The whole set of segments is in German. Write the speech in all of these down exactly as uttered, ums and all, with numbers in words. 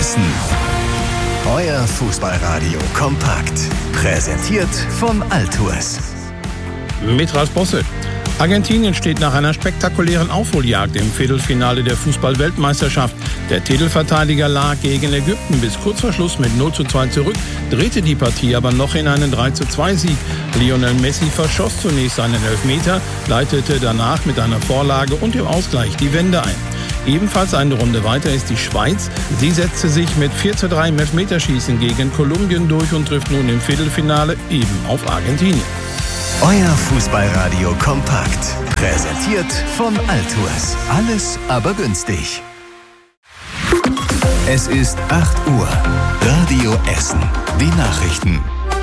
Essen. Euer Fußballradio kompakt. Präsentiert von Altours. Mit Ralf Bosse. Argentinien steht nach einer spektakulären Aufholjagd im Viertelfinale der Fußball-Weltmeisterschaft. Der Titelverteidiger lag gegen Ägypten bis kurz vor Schluss mit null zu zwei zurück, drehte die Partie aber noch in einen drei zu zwei Sieg. Lionel Messi verschoss zunächst einen Elfmeter, leitete danach mit einer Vorlage und dem Ausgleich die Wende ein. Ebenfalls eine Runde weiter ist die Schweiz. Sie setzte sich mit vier zu drei im Elfmeterschießen gegen Kolumbien durch und trifft nun im Viertelfinale eben auf Argentinien. Euer Fußballradio kompakt. Präsentiert von Altours. Alles aber günstig. Es ist acht Uhr. Radio Essen. Die Nachrichten.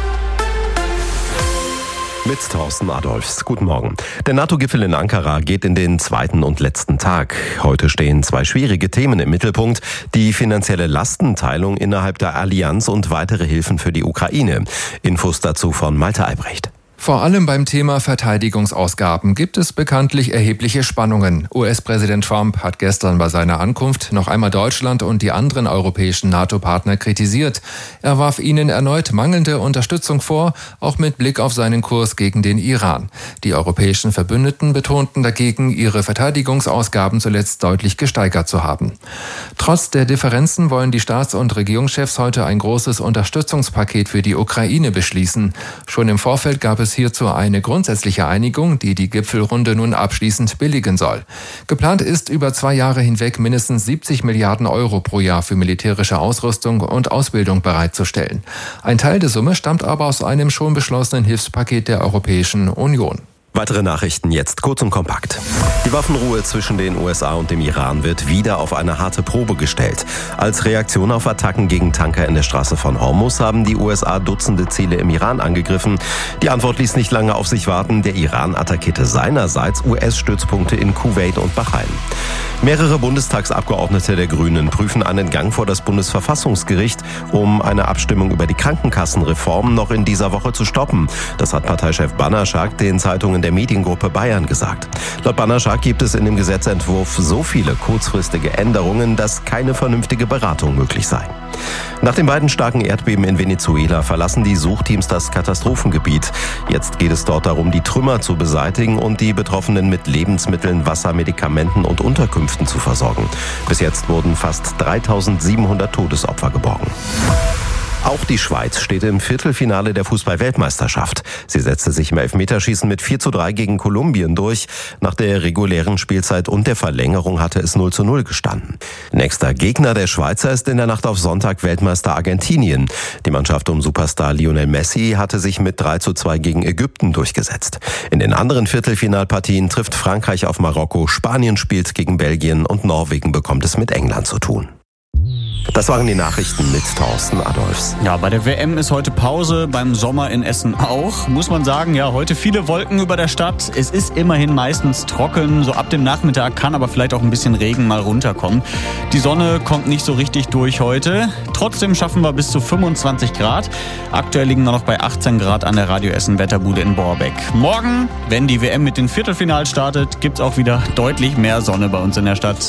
Mit Thorsten Adolfs. Guten Morgen. Der NATO-Gipfel in Ankara geht in den zweiten und letzten Tag. Heute stehen zwei schwierige Themen im Mittelpunkt. Die finanzielle Lastenteilung innerhalb der Allianz und weitere Hilfen für die Ukraine. Infos dazu von Malte Albrecht. Vor allem beim Thema Verteidigungsausgaben gibt es bekanntlich erhebliche Spannungen. U S-Präsident Trump hat gestern bei seiner Ankunft noch einmal Deutschland und die anderen europäischen NATO-Partner kritisiert. Er warf ihnen erneut mangelnde Unterstützung vor, auch mit Blick auf seinen Kurs gegen den Iran. Die europäischen Verbündeten betonten dagegen, ihre Verteidigungsausgaben zuletzt deutlich gesteigert zu haben. Trotz der Differenzen wollen die Staats- und Regierungschefs heute ein großes Unterstützungspaket für die Ukraine beschließen. Schon im Vorfeld gab es hierzu eine grundsätzliche Einigung, die die Gipfelrunde nun abschließend billigen soll. Geplant ist, über zwei Jahre hinweg mindestens siebzig Milliarden Euro pro Jahr für militärische Ausrüstung und Ausbildung bereitzustellen. Ein Teil der Summe stammt aber aus einem schon beschlossenen Hilfspaket der Europäischen Union. Weitere Nachrichten jetzt kurz und kompakt. Die Waffenruhe zwischen den U S A und dem Iran wird wieder auf eine harte Probe gestellt. Als Reaktion auf Attacken gegen Tanker in der Straße von Hormuz haben die U S A Dutzende Ziele im Iran angegriffen. Die Antwort ließ nicht lange auf sich warten. Der Iran attackierte seinerseits U S-Stützpunkte in Kuwait und Bahrain. Mehrere Bundestagsabgeordnete der Grünen prüfen einen Gang vor das Bundesverfassungsgericht, um eine Abstimmung über die Krankenkassenreform noch in dieser Woche zu stoppen. Das hat Parteichef Bannerschak den Zeitungen der Mediengruppe Bayern gesagt. Laut Bannerschak gibt es in dem Gesetzentwurf so viele kurzfristige Änderungen, dass keine vernünftige Beratung möglich sei. Nach den beiden starken Erdbeben in Venezuela verlassen die Suchteams das Katastrophengebiet. Jetzt geht es dort darum, die Trümmer zu beseitigen und die Betroffenen mit Lebensmitteln, Wasser, Medikamenten und Unterkünften zu versorgen. Bis jetzt wurden fast dreitausendsiebenhundert Todesopfer geborgen. Auch die Schweiz steht im Viertelfinale der Fußball-Weltmeisterschaft. Sie setzte sich im Elfmeterschießen mit vier zu drei gegen Kolumbien durch. Nach der regulären Spielzeit und der Verlängerung hatte es null zu null gestanden. Nächster Gegner der Schweizer ist in der Nacht auf Sonntag Weltmeister Argentinien. Die Mannschaft um Superstar Lionel Messi hatte sich mit drei zu zwei gegen Ägypten durchgesetzt. In den anderen Viertelfinalpartien trifft Frankreich auf Marokko, Spanien spielt gegen Belgien und Norwegen bekommt es mit England zu tun. Das waren die Nachrichten mit Thorsten Adolfs. Ja, bei der W M ist heute Pause, beim Sommer in Essen auch. Muss man sagen, ja, heute viele Wolken über der Stadt. Es ist immerhin meistens trocken. So ab dem Nachmittag kann aber vielleicht auch ein bisschen Regen mal runterkommen. Die Sonne kommt nicht so richtig durch heute. Trotzdem schaffen wir bis zu fünfundzwanzig Grad. Aktuell liegen wir noch bei achtzehn Grad an der Radio Essen Wetterbude in Borbeck. Morgen, wenn die W M mit den Viertelfinals startet, gibt's auch wieder deutlich mehr Sonne bei uns in der Stadt.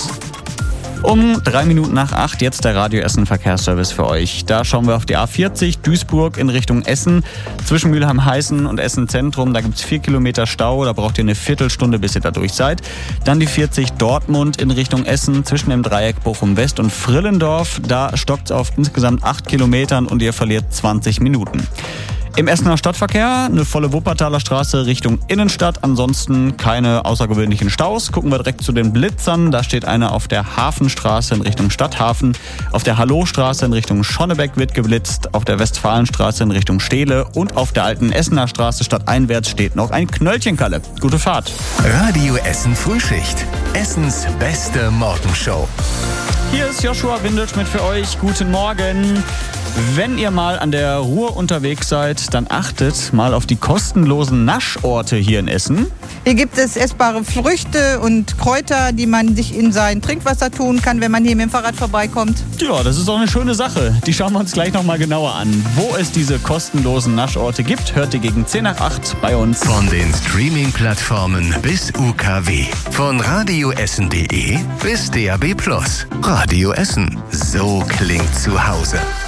Um drei Minuten nach acht jetzt der Radio Essen Verkehrsservice für euch. Da schauen wir auf die A vierzig Duisburg in Richtung Essen. Zwischen Mülheim-Heißen und Essen Zentrum, da gibt es vier Kilometer Stau. Da braucht ihr eine Viertelstunde, bis ihr da durch seid. Dann die vierzig Dortmund in Richtung Essen zwischen dem Dreieck Bochum West und Frillendorf. Da stockt es auf insgesamt acht Kilometern und ihr verliert zwanzig Minuten. Im Essener Stadtverkehr eine volle Wuppertaler Straße Richtung Innenstadt. Ansonsten keine außergewöhnlichen Staus. Gucken wir direkt zu den Blitzern. Da steht einer auf der Hafenstraße in Richtung Stadthafen. Auf der Hallowstraße in Richtung Schonnebeck wird geblitzt. Auf der Westfalenstraße in Richtung Stehle. Und auf der alten Essener Straße stadteinwärts steht noch ein Knöllchenkalle. Gute Fahrt. Radio Essen Frühschicht. Essens beste Morgenshow. Hier ist Joshua Windelschmidt für euch. Guten Morgen. Wenn ihr mal an der Ruhr unterwegs seid, dann achtet mal auf die kostenlosen Naschorte hier in Essen. Hier gibt es essbare Früchte und Kräuter, die man sich in sein Trinkwasser tun kann, wenn man hier mit dem Fahrrad vorbeikommt. Ja, das ist doch eine schöne Sache. Die schauen wir uns gleich nochmal genauer an. Wo es diese kostenlosen Naschorte gibt, hört ihr gegen zehn nach acht bei uns. Von den Streaming-Plattformen bis U K W. Von radioessen punkt de bis D A B plus. Radio Essen. So klingt zu Hause.